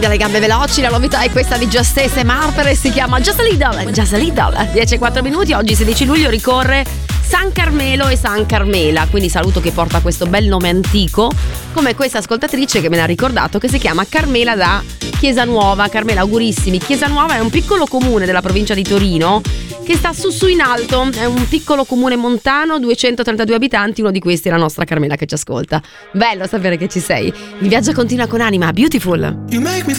Dalle gambe veloci, la novità è questa di Just Ace e Marper e si chiama Just a Little. 10:04 minuti, oggi 16 luglio ricorre San Carmelo e San Carmela, quindi saluto che porta questo bel nome antico, come questa ascoltatrice che me l'ha ricordato, che si chiama Carmela da Chiesa Nuova. Carmela, augurissimi. Chiesa Nuova è un piccolo comune della provincia di Torino che sta su in alto, è un piccolo comune montano, 232 abitanti, uno di questi è la nostra Carmela che ci ascolta. Bello sapere che ci sei. Il viaggio continua con Anima, Beautiful. You make me